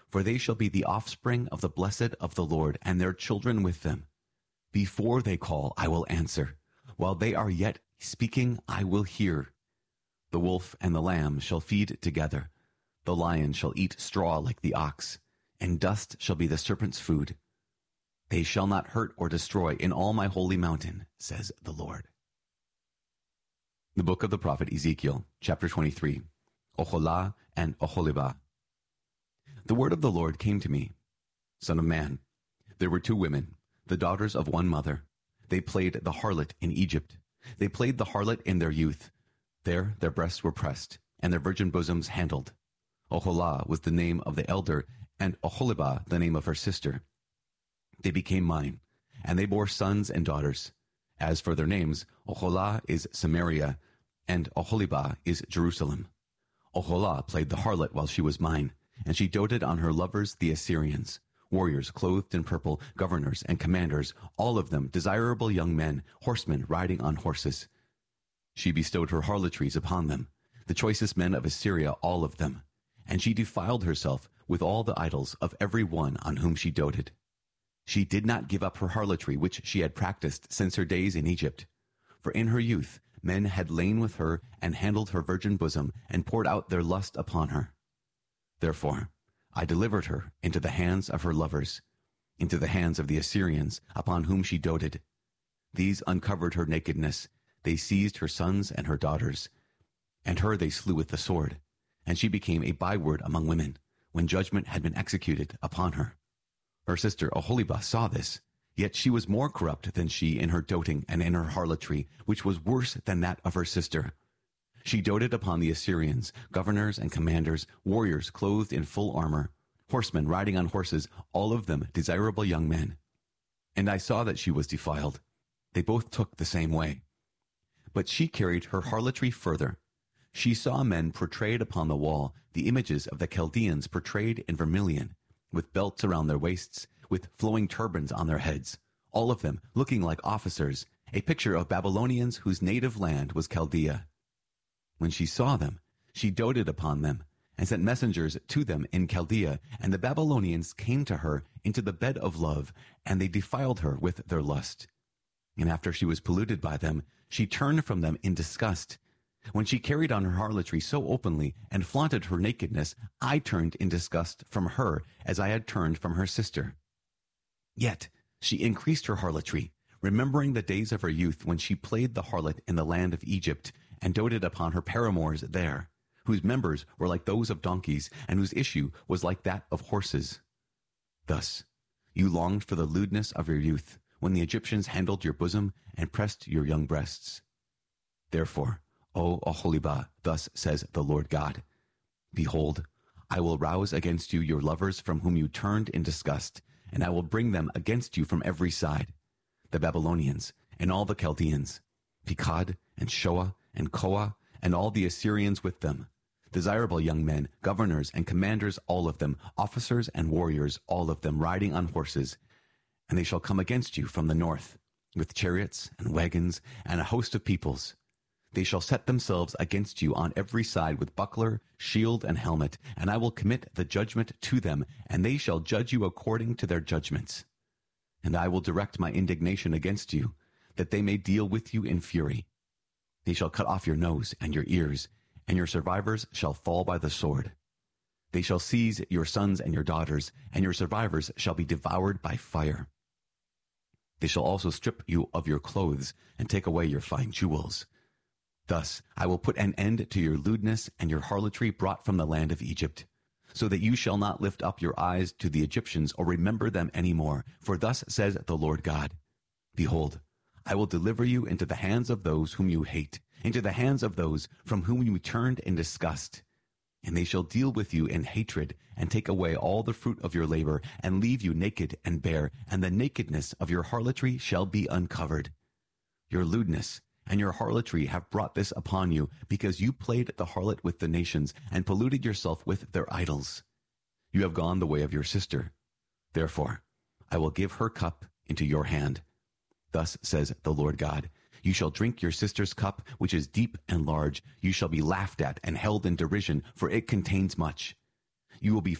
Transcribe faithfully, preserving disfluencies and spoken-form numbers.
for they shall be the offspring of the blessed of the Lord, and their children with them. Before they call, I will answer. While they are yet speaking, I will hear. The wolf and the lamb shall feed together. The lion shall eat straw like the ox, and dust shall be the serpent's food. They shall not hurt or destroy in all my holy mountain, says the Lord. The book of the prophet Ezekiel, chapter twenty-three, Oholah and Oholibah. The word of the Lord came to me. Son of man, there were two women, the daughters of one mother. They played the harlot in Egypt. They played the harlot in their youth. There their breasts were pressed, and their virgin bosoms handled. Oholah was the name of the elder, and Oholibah the name of her sister. They became mine, and they bore sons and daughters. As for their names, Oholah is Samaria, and Oholibah is Jerusalem. Oholah played the harlot while she was mine, and she doted on her lovers the Assyrians, warriors clothed in purple, governors and commanders, all of them desirable young men, horsemen riding on horses. She bestowed her harlotries upon them, the choicest men of Assyria, all of them, and she defiled herself with all the idols of every one on whom she doted. She did not give up her harlotry which she had practiced since her days in Egypt, for in her youth men had lain with her and handled her virgin bosom and poured out their lust upon her. Therefore I delivered her into the hands of her lovers, into the hands of the Assyrians, upon whom she doted. These uncovered her nakedness. They seized her sons and her daughters, and her they slew with the sword, and she became a byword among women, when judgment had been executed upon her. Her sister Oholibah saw this, yet she was more corrupt than she in her doting and in her harlotry, which was worse than that of her sister. She doted upon the Assyrians, governors and commanders, warriors clothed in full armor, horsemen riding on horses, all of them desirable young men. And I saw that she was defiled. They both took the same way. But she carried her harlotry further. She saw men portrayed upon the wall, the images of the Chaldeans portrayed in vermilion, with belts around their waists, with flowing turbans on their heads, all of them looking like officers, a picture of Babylonians whose native land was Chaldea. When she saw them, she doted upon them, and sent messengers to them in Chaldea, and the Babylonians came to her into the bed of love, and they defiled her with their lust. And after she was polluted by them, she turned from them in disgust. When she carried on her harlotry so openly and flaunted her nakedness, I turned in disgust from her as I had turned from her sister. Yet she increased her harlotry, remembering the days of her youth when she played the harlot in the land of Egypt, and doted upon her paramours there, whose members were like those of donkeys, and whose issue was like that of horses. Thus you longed for the lewdness of your youth, when the Egyptians handled your bosom and pressed your young breasts. Therefore, O Oholibah, thus says the Lord God, behold, I will rouse against you your lovers from whom you turned in disgust, and I will bring them against you from every side, the Babylonians and all the Chaldeans, Pekod and Shoah and Koah, and all the Assyrians with them, desirable young men, governors and commanders, all of them, officers and warriors, all of them riding on horses. And they shall come against you from the north, with chariots and wagons and a host of peoples. They shall set themselves against you on every side with buckler, shield, and helmet, and I will commit the judgment to them, and they shall judge you according to their judgments. And I will direct my indignation against you, that they may deal with you in fury. They shall cut off your nose and your ears, and your survivors shall fall by the sword. They shall seize your sons and your daughters, and your survivors shall be devoured by fire. They shall also strip you of your clothes, and take away your fine jewels. Thus I will put an end to your lewdness and your harlotry brought from the land of Egypt, so that you shall not lift up your eyes to the Egyptians or remember them any more. For thus says the Lord God, behold, I will deliver you into the hands of those whom you hate, into the hands of those from whom you turned in disgust. And they shall deal with you in hatred, and take away all the fruit of your labor, and leave you naked and bare, and the nakedness of your harlotry shall be uncovered. Your lewdness and your harlotry have brought this upon you, because you played the harlot with the nations, and polluted yourself with their idols. You have gone the way of your sister. Therefore I will give her cup into your hand. Thus says the Lord God, you shall drink your sister's cup, which is deep and large. You shall be laughed at and held in derision, for it contains much. You will be